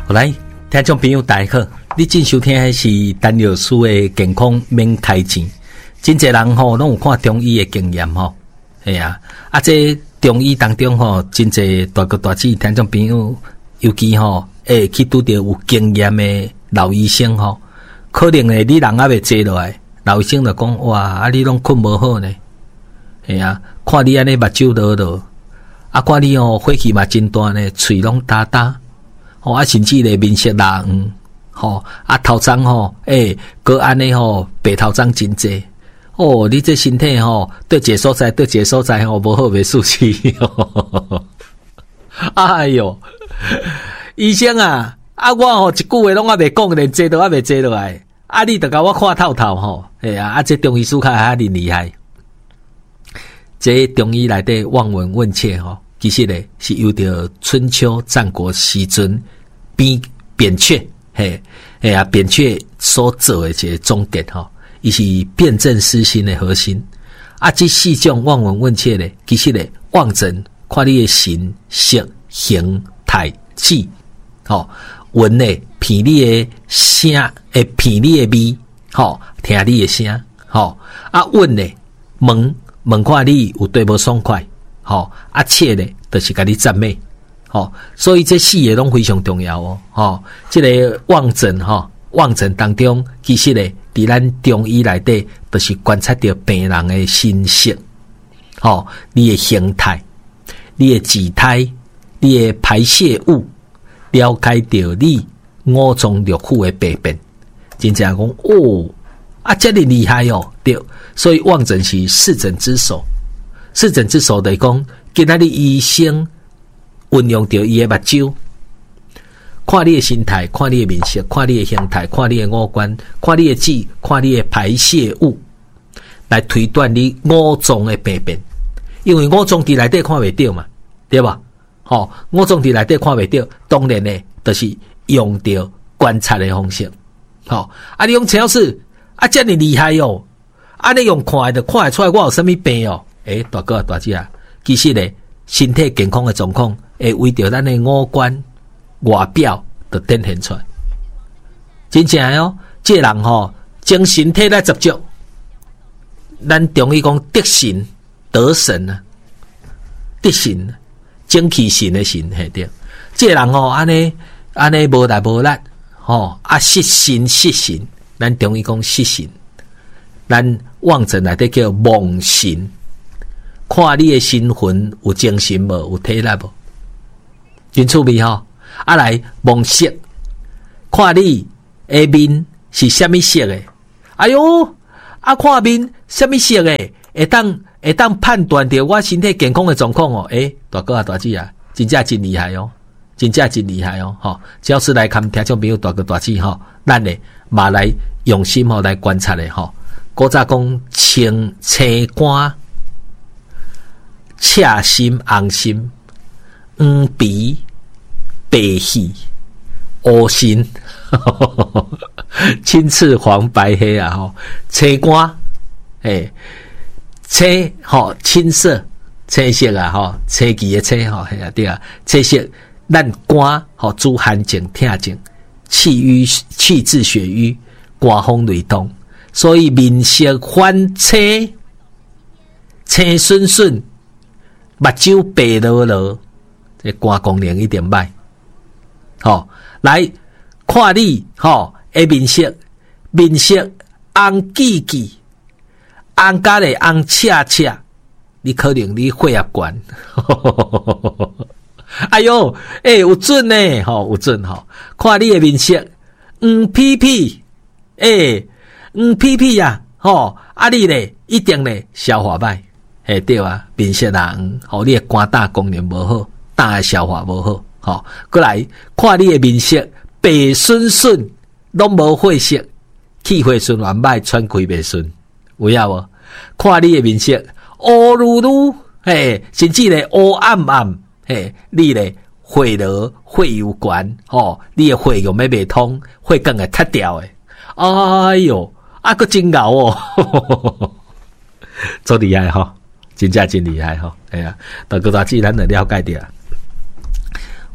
好来，听众朋友大家好，你正收听的是陈药师的健康免开钱。真侪人吼，拢有看中医的经验吼，系啊，这中医当中吼，真侪大哥大姐听众朋友，尤其吼，去拄到有经验的老医生吼，可能呢，你人还未坐落来，老医生就讲哇，你拢困无好呢，系啊，看你安尼目睭落落，看你吼火气嘛真大呢，喙拢焦焦。甚至咧面色蜡黄，头鬃搁安尼白头鬃真济，你这身体对一个所在无好袂舒适，哎哟，医生啊，我一句话拢还未讲，连坐都还未坐落来，你就甲我看透透这中医师较遐尼厉害，这中医内底望闻问切其实咧是由着春秋战国时阵扁鹊扁鹊所做的一个总结伊是辨证施心的核心这四种望闻问切咧，其实咧望诊看你的神色形态气闻咧闻你的声闻你的味听你的声问咧问看你有对无爽快切咧就是甲你赞美所以这四个拢非常重要这个望诊当中其实咧伫咱中医内底就是观察到病人的身色你的形态你的体态你的排泄物了解到你五脏六腑的病变真正讲这么厉害对，所以望诊是视诊之首就是讲今仔日医生运用到伊的目睭，看你的身态，看你的面色，看你的形态，看你的五官，看你的指，看你的排泄物，来推断你五脏的病变。因为五脏伫内底看袂到嘛，对吧？五脏伫内底看袂到，当然呢，就是用到观察的方式。你用陈老师这么厉害你用看的就看得出来我有什么病大哥大姐其实呢，身体健康的状况。会为着咱的五官外表就展现出来，真正这人精神体来十足，咱中医讲得神得神啊，得神精气神的神对，这人安尼无来无力失神失神，咱中医讲失神，咱望诊内底叫妄神，看你的身魂有精神无，有体力无。真趣味来望色，看你的面是什么色的？哎哟，看面什么色的，会当判断到我身体健康的状况大哥大姐真正真厉害真正真厉害只要是来看听众朋友大哥大姐咱呢嘛来用心来观察的古早讲青肝、赤心、红心、黄鼻。白翕、乌心、青赤黄白黑青肝青色青色青旗的青对青色咱肝主寒症痛症气滞血瘀肝风雷动，所以面色反青青顺顺目睭白落落这肝功能一点歹来看你面色红记记红甲咧红赤赤，你可能你血压高哎哟有准呢有准看你的面色黄屁屁黄屁屁你咧一定咧消化歹对面色红你的肝胆功能无好，胆的消化无好过来看你的面色白顺顺，拢无血色，气血循环歹，喘气袂顺，有影无？看你的面色乌噜噜，甚至咧乌暗暗，你咧血流血有悬，你的血用要未通，血管会塌掉的，哎哟，佫真牛足厉害真正真厉害大哥大姐咱就了解着。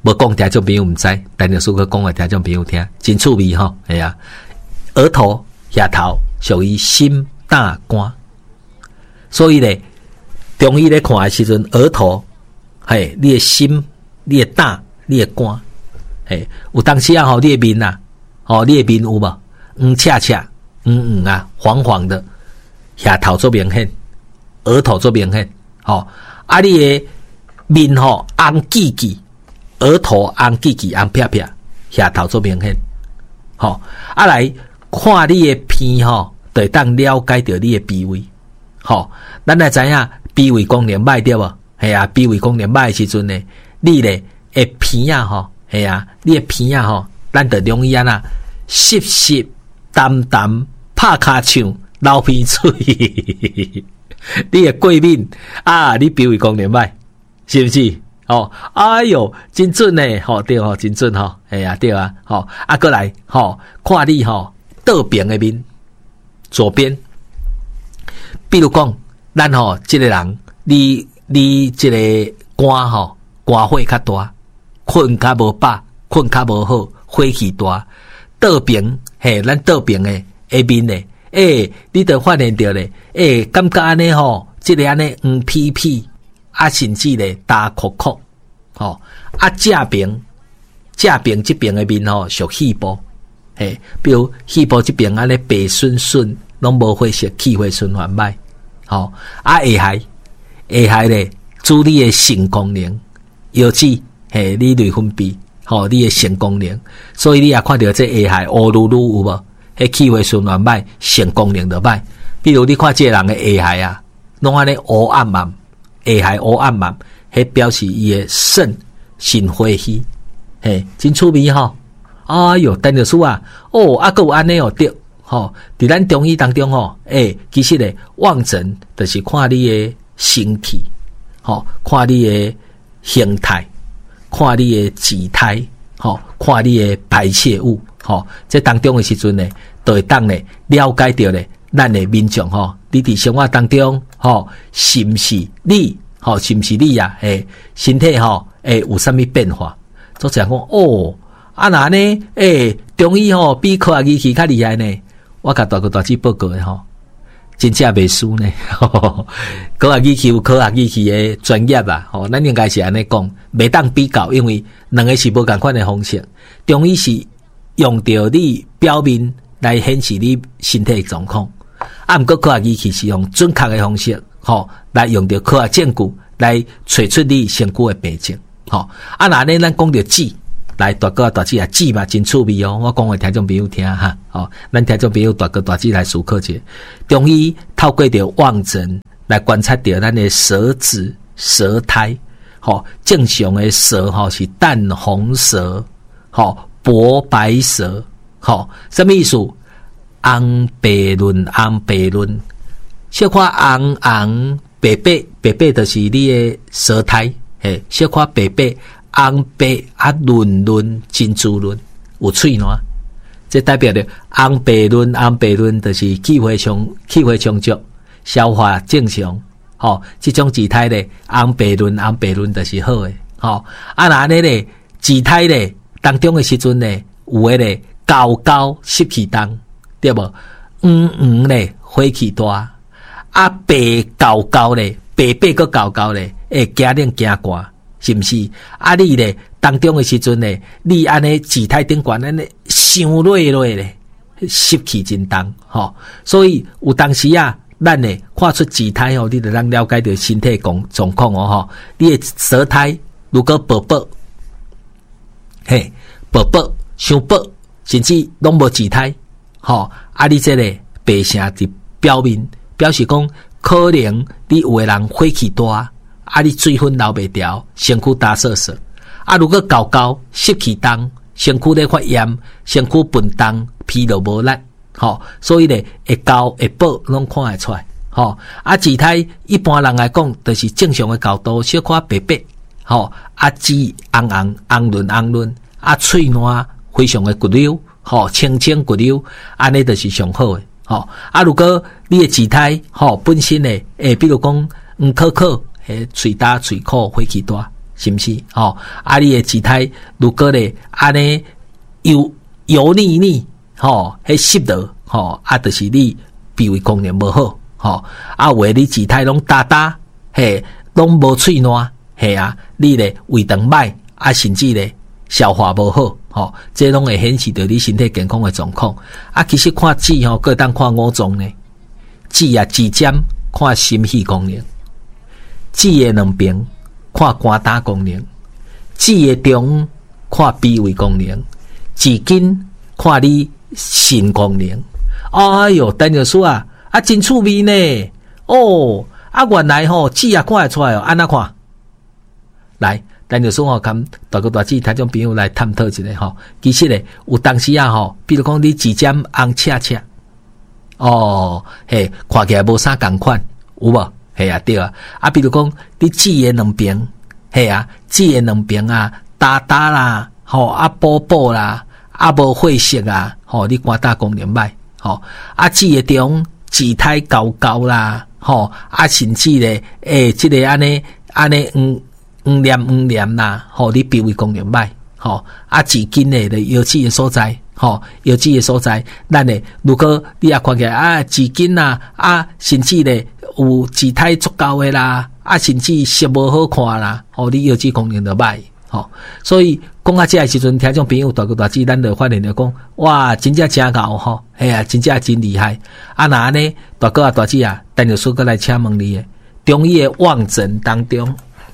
无讲听众朋友毋知，但是说个讲给听众朋友听，真趣味吼，系啊。额头、额头属于心胆肝，所以咧，中医咧看的时阵，额头，嘿，你的心、你的胆、你的肝，嘿，有当时啊吼，你的面啊，吼，你的面有无？赤赤，啊，黄黄的，额头做明显，额头做明显，吼，啊，你的面吼红记记，额头红记记，红撇撇，额头做明显，吼，啊来。看你的片吼，就会当了解到你的脾胃。吼，咱来知影脾胃功能歹对无？系啊，脾胃功能歹的时阵呢，你咧会片啊吼，系啊，你的片啊吼，咱就容易啊呐，湿湿淡淡，拍卡唱流鼻水。你的过敏啊，你脾胃功能歹，是不是？哦，哎哟，真准呢，吼对吼，真准吼，系啊对啊，吼啊过来吼，看你吼。倒边的面，左边，比如讲，咱吼这个人，你这个肝吼，肝火较大，困较无饱，困较无好，火气大，倒边嘿，咱倒边的面咧，你就发现到咧，感觉安尼吼，这个安尼屁屁，啊，甚至咧大哭哭，吼，啊正边这边的面吼，属气部。嘿，比如气部这边安尼白顺顺，拢无血色，气血循环歹。吼，啊下海咧，主你的性功能，尤其嘿你内分泌，吼你的性功能，所以你也看到这下海乌噜噜有无？迄气血循环歹，性功能就歹。比如你看这个人的下海啊，拢安尼乌暗暗，下海乌暗暗，迄表示伊的肾火虚，嘿，真趣味吼。哎哟，陈老师啊，哦，啊，还有安尼哦，对，吼，伫咱中医当中吼，其实咧，望诊就是看你的身体，吼，看你的形态，看你的姿态，吼，看你的排泄物，吼，这当中的时阵呢，就会当咧了解到咧，咱的民众吼，你伫生活当中，吼，是不是你，吼，是不是你啊？身体吼，有啥物变化？做讲哦。啊那呢？中医吼比科学仪器较厉害呢。我甲大哥大姐报告的吼，真正袂输呢。科学仪器有科学仪器的专业啦，吼，咱应该是安尼讲，袂当比较，因为两个是无共款的方式。中医是用到你表面来显示你身体的状况，啊，毋过科学仪器是用准确的方式，吼，来用到科学证据来找出你身躯的病症，吼。啊那呢？咱讲到治。来，大哥大姐啊，治嘛真趣味哦！我讲给听众朋友听哈，哦，咱听众朋友大哥大姐来思考者，中医透过着望诊来观察着咱的舌质、舌苔，吼，正常的舌吼是淡红舌，吼，薄白舌，吼，什么意思？红白润，红白润，小可红红白白，白白就是你的舌苔，嘿，小可白白。红白啊润润真滋润，有喙暖，这代表着红白润就是气血充足，消化正常，吼，这种姿态咧，红白润就是好诶，吼，啊那安尼咧，姿态咧当中诶时阵咧，有诶咧高高湿气重，对无？咧火气大，啊白高咧，白个高咧，惊冷惊寒。是毋是？啊，你咧当中的时阵咧，你安尼姿态顶悬安尼伤累咧，湿气真重，吼。所以有当时啊，咱咧看出姿态吼，你就能了解到身体状况哦，吼。你的舌苔如果薄薄，嘿，薄伤薄，甚至拢无姿态，吼。啊，你这个白成伫表面，表示讲可能你有的人火气大。啊，你水分流袂掉，身躯打瑟瑟。啊，如果高湿气重，身躯咧发炎，身躯笨重，疲劳无力，吼，所以咧会高会薄拢看会出来，吼。啊，姿态一般人来讲，就是正常的高度，小可白白，吼。啊，肌红润，啊，喙暖非常的骨溜，吼，清骨溜，安尼就是上好的，吼。啊，如果你的姿态，吼，本身咧，比如讲可。喙焦喙苦火气大， 是不是？吼，啊，你的舌苔如果咧安尼油腻腻，吼，迄湿落，吼，啊，就是你脾胃功能无好，吼，啊，为你舌苔拢焦焦，嘿，拢无喙烂，嘿啊，你咧胃肠歹，啊，甚至咧消化无好，吼，这拢会显示到你身体健康的状况。啊，其实看舌吼，各当看五脏呢，舌啊，舌尖看心肺功能，舌的两边看肝胆功能，舌的中看脾胃功能，舌根看你肾功能。哎哟，陈老师啊，啊真趣味呢！哦，啊原来吼舌啊看会出来哦，安怎看？来，陈老师吼，跟大哥大姐听众朋友来探讨一下吼。其实咧，有当时啊吼，比如讲你舌尖红赤赤，哦，嘿，看起来无啥共款，有无？嘿啊，对啊。啊，比如讲你舌的两边，嘿啊，舌的两边啊，焦焦啦，吼啊，补补啦，啊无血色啊，吼，你肝胆功能歹。吼，啊，舌的中舌苔厚厚啦，吼，啊，甚至咧，这个安尼黏啦，吼，你脾胃功能歹，吼，啊，舌根咧腰子的所在，吼，腰子的所在，咱咧，如果你也看起来啊，舌根啦，啊，甚至咧有舌苔足够的啦，啊，甚至色无好看啦，吼，你腰子功能就歹。吼，所以讲到这个时阵，听众朋友大哥大姐，咱就发现了讲，哇，真正真牛吼，嘿啊，真正真厉害。啊，那安尼大哥啊大姐啊，等下说过来请问你诶，中医的望诊当中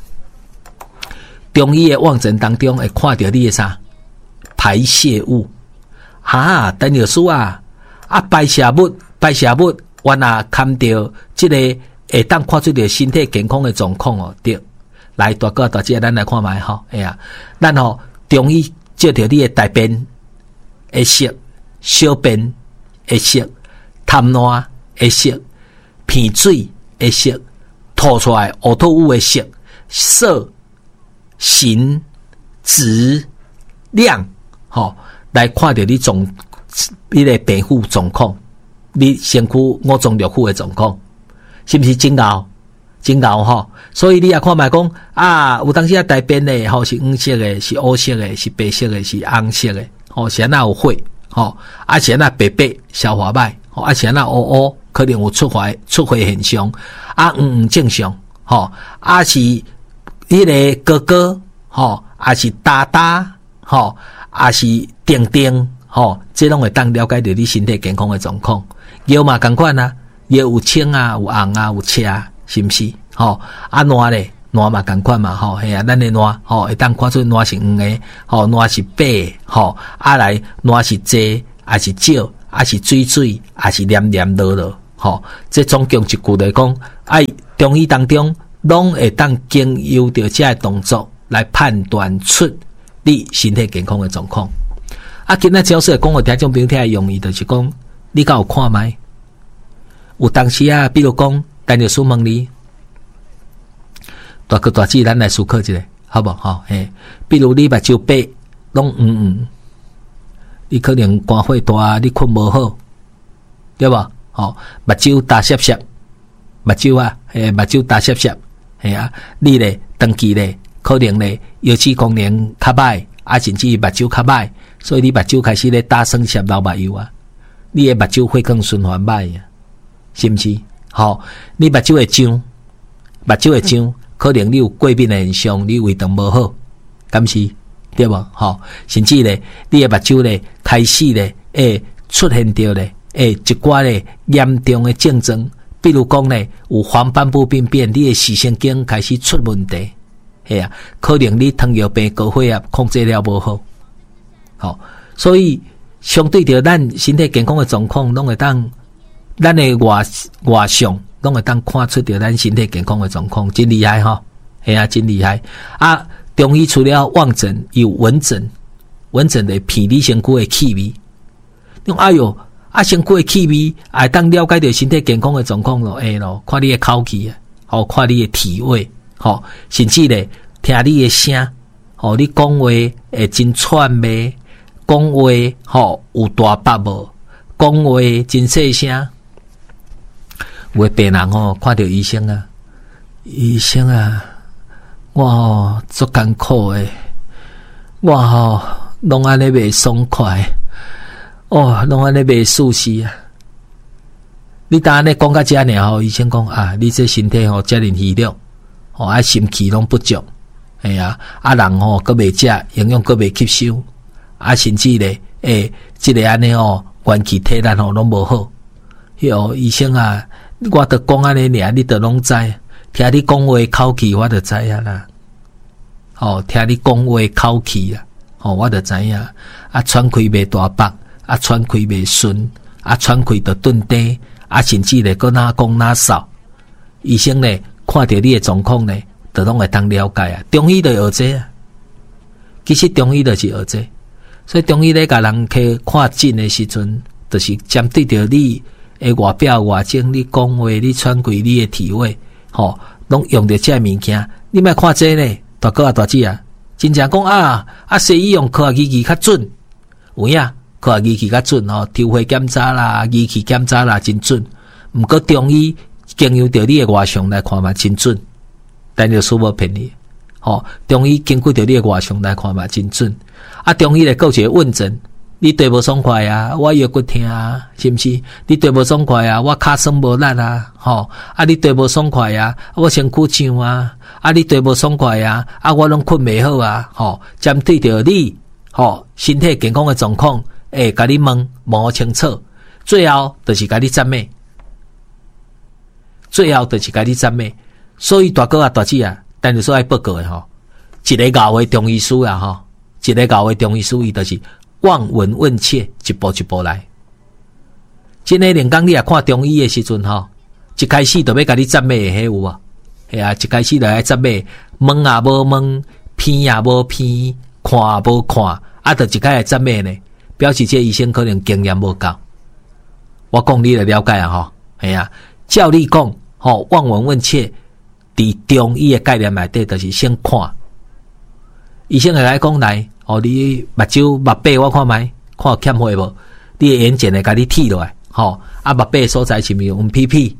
会看到你的啥排泄物？哈，等下说啊，啊排泄物，原来看到这个会当看出到身体健康的状况哦，对。来，大哥大姐，咱来看卖吼，哎呀，咱吼中医照着你的大便的色、小便的色、痰烂的色、片水的色、吐出来呕吐物的色、色、形、质、量，吼，来看着你你的皮肤状况，你身躯五脏六腑的状况，是不是真牛？真牛吼，所以你也看卖讲啊，有当时啊大便咧吼是黄色的，是乌色的，是白色的，是红色的，吼是安那有血，吼啊是安那白白消化歹，吼啊是安那乌可能有出血现象，啊正常，吼啊是迄个哥吼啊是大，吼啊是定，吼这拢会当了解到你身体健康的状况。腰嘛同款啊，腰有青啊，有红啊，有赤啊。是毋是？吼啊烂咧，烂嘛共款嘛，吼嘿啊，咱的烂吼会当看出烂是黄的，吼烂是白的，吼啊来烂是济，还是少，还是水，还是黏落，吼这总共一句来讲，中医当中拢会当经由着这动作来判断出你身体健康的状况。啊，今仔教授讲我听众朋友听容易，就是讲你敢有看卖？有当时啊，比如讲。但就说问你，大哥大姐，咱来思考一下，好不好？嘿，比如你目睭白，拢你可能肝火大，你困无好，对吧？吼，目睭大涩涩，目睭大涩涩，嘿啊，你咧长期咧，可能咧腰子功能较歹，啊，甚至目睭较歹，所以你目睭开始咧大酸涩流目油啊，你的目睭血管循环歹啊，是毋是？吼，你目睭会痒，可能你有过敏的现象，你胃肠无好，敢是对无？吼，甚至咧，你的目睭咧开始咧，出现着咧，一寡咧严重的症状，比如讲咧有黄斑部病变，你的视神经开始出问题，系啊，可能你糖尿病高血压控制了无好，好，所以相对着咱身体健康的状况，拢会当。咱的外相拢会当看出着咱身体健康的状况，真厉害吼！系啊，真厉害啊！中医除了望诊，有闻诊，闻诊的闻你身躯的气味。用哎哟，身躯的气味，当了解着身体健康的状况咯，咯，看你的口气啊，吼，看你的体味，吼，甚至咧听你的声，吼，你讲话会真串袂，讲话吼有大把无，讲话真细声。有的病人看到医生啊， 我足艰苦诶，我拢安尼袂爽快，拢安尼袂舒适啊！你当安尼讲到遮尔医生讲啊，你这身体遮尔虚弱，心气拢不足，人人佫袂食营养，佫袂吸收，甚至咧，即个安尼元气体力拢无好。医生啊，我著讲安尼尔，你著拢知，听你讲话口气，我著知影啦。听你讲话口气啊，我著知影。喘气袂大腹，喘气袂顺，喘气著顿低，甚至咧佫哪讲哪扫。医生咧看到你的状况咧，著拢会当了解啊。中医著学这啊，其实中医就是学这，所以中医咧甲人去看诊的时阵，就是针对着你的外表外境，你讲话，你喘气，你的体位，拢用着这物件。你莫看这咧，大哥大姐啊，真正讲西医用科学仪器较准，有影科学仪器较准抽血检查啦，仪器检查啦，真准。毋过中医经由着你的外相来看嘛，真准。但就说无骗你，中医经过着你的外相来看嘛，真准。中医咧有一个问诊。你对无爽快啊？我腰骨疼啊，是毋是？你对无爽快啊？我骹酸无力啊，你对无爽快啊？我身躯痒啊，你对无爽快啊？我拢困袂好啊，针对着你，身体健康的状况，甲你问清楚，最后就是甲你赞美，所以大哥啊，大姐啊，但是所爱报告的一个咬的中医师啊，伊就是望闻问切，一步一步来。真诶，连讲你看中医的时阵一开始就要甲你赞美的有无？一开始就爱赞美，问也无问，偏也无偏，看也无看，就一开始赞美呢，表示这医生可能经验无够。我讲你就了解啊照你讲望闻问切，伫中医的概念内底，就是先看。医生会来讲来。你目睭目白我看卖，看有欠血无？你的眼睑会甲你剃落来，目白所在是毋是有屁屁？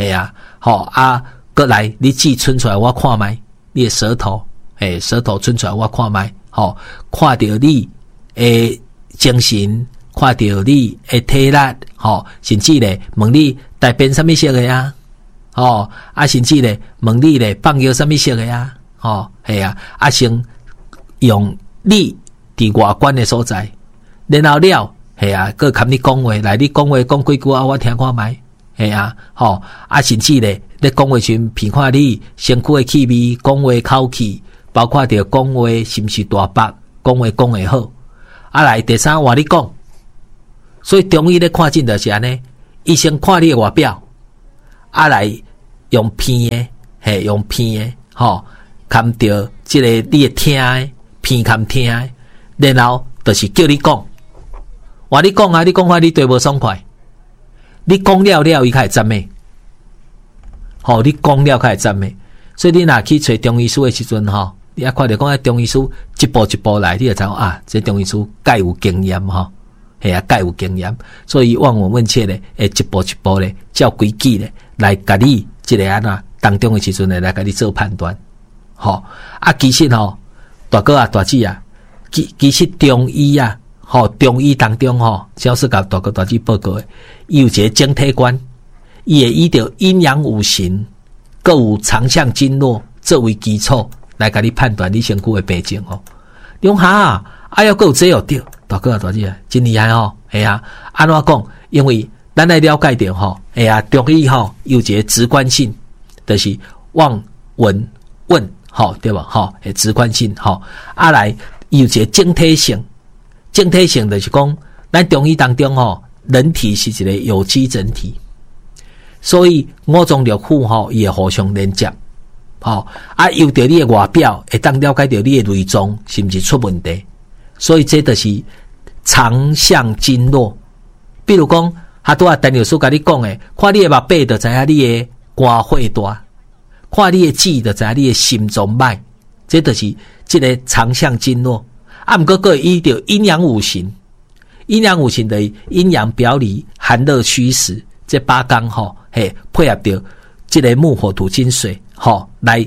过来你舌伸出来我看卖，你的舌头，舌头伸出来我看卖，看到你的精神，看到你的体力，甚至咧问你大便什么色的啊？甚至咧问你咧放尿什么色的啊？先用你伫外观的所在，然后佮含你讲话，来你讲话讲几句我听看卖，甚至咧你讲话时闻看你身躯的气味，讲话口气，包括着讲话是毋是大腹，讲话讲会好，来第三话你讲，所以中医咧看诊就是安尼，医生看你的外表，来用片的，用片的，看着即个你的听的。偏看听，然后就是叫你讲，话你讲你讲话你对无爽快，你讲了伊开始赞美，你讲了开始赞美，所以你若去找中医师的时阵你看到讲中医师一步一步来，你就知道这中医师介有经验介有经验，所以望闻问切咧，一步一步咧，照规矩咧来甲你这个当中的时阵来甲你做判断，其实大哥啊，大姐啊，其实中医啊，中医当中只是甲大哥大姐报告的，伊有一个整体观，伊会依照阴阳五行，各有长项经络作为基础来甲你判断你身躯的病症你讲要搁有这对，大哥啊，大姐啊，真厉害安怎讲？因为咱来了解到中医有一个直观性，就是望闻问。对吧？直观性来有一个整体性，整体性就是讲，咱中医当中人体是一个有机整体，所以五脏六腑伊会互相连接，由着你的外表会当了解到你的内脏是毋是出问题，所以这就是长项经络。比如讲，陈老师甲你讲的，看你的目白就知影你的肝火大。看你的指就知你的心脏脉，这就是这个长项经络。不过个依照阴阳五行，阴阳五行的阴阳表里、寒热虚实这八纲配合着这个木火土金水来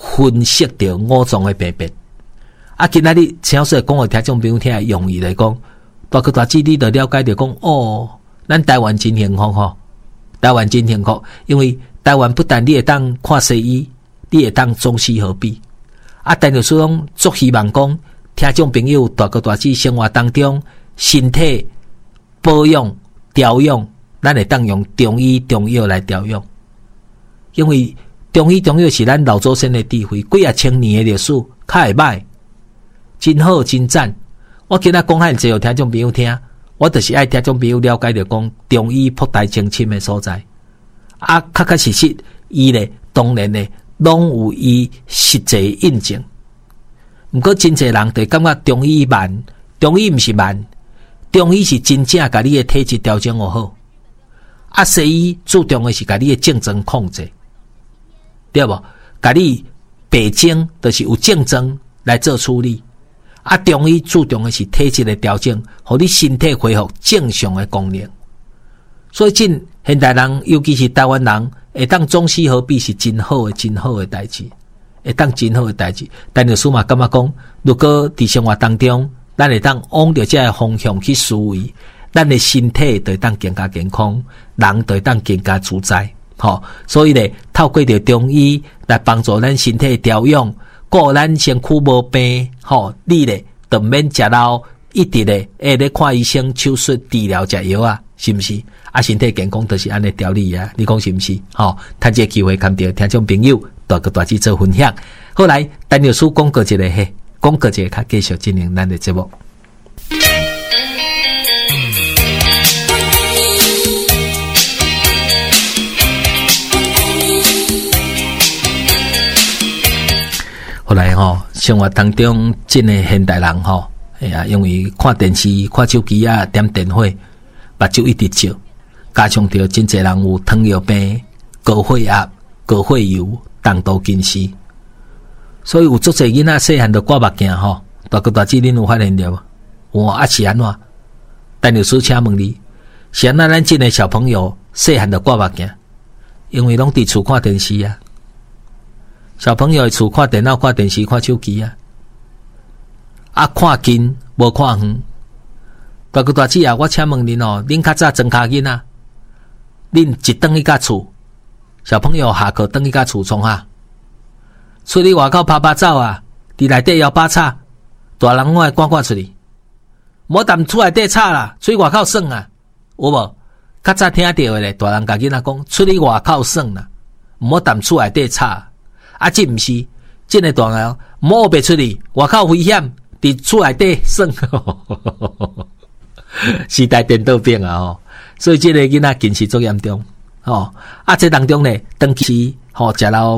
分析到五脏的病变。啊，今仔日请说讲互听众朋友听的用意来讲，大哥大姐你就了解到讲哦，咱台湾真幸福吼，台湾真幸福，因为台湾不但你会当看西医，你会当中西合璧。啊，但就是讲足希望讲听众朋友大哥大姐生活当中身体保养调养，咱会当用中医中药来调养，因为中医中药是咱老祖先的智慧，几啊千年的历史，较会歹，真好真赞。我今仔讲遐济，互听众朋友听，我就是爱听众朋友了解着讲中医博大精深的所在。啊，确确实实，伊咧当然咧，拢有伊实际印证。毋过真济人就感觉中医慢，中医毋是慢，中医是真正甲你的体质调整好。啊，西医注重的是甲你的症状控制，对无？甲你病症就是有症状来做处理。啊，中医注重的是体质的调整，互你身体恢复正常的功能。所以现代人，尤其是台湾人，会当中西合璧是真好的、真好的代志，会当真好的代志。但律师嘛感觉讲，如果伫生活当中，咱会当往着这个方向去思维，咱的身体就会当更加健康，人就会当更加自在。所以咧，透过着中医来帮助咱身体调养。顾咱身躯无病，你咧就免食老，一直咧咧看医生、手术、治疗、食药啊，是毋是？啊，身体健康就是安尼调理啊，你讲是毋是？趁这机会跟着听众朋友大哥大姐做分享。后来，陈律师讲过一个讲过一个，较继续进行咱的节目。后来生活当中真的现代人因为看电视、看手机啊、点电话，目睭一直照，加上着真侪人有糖尿病、高血压、高血油、重度近视，所以有足侪囡仔细汉就挂目镜大哥大姐恁有发现着无？啊是安怎？陈律师请问你，是安怎咱真的小朋友细汉就挂目镜？因为拢伫厝看电视啊。小朋友厝看电脑、看电视、看手机啊，看近无看远。大哥大姐啊，我请问恁恁较早装脚囡啊，恁一转去甲厝，小朋友下课转去甲厝创啥？出去外口拍拍走啊，伫内底摇把叉，大人我会赶出去，莫踮厝内底吵啦，出去外口耍啊，有无？较早听到的咧，大人甲囡仔讲，出去外口耍啦，莫踮厝内底吵。啊，这毋是，这个大人莫别出去，外口危险，伫厝内底耍。时代颠倒变啊！所以这个囡仔近视足严重啊！这当中呢，长期食老。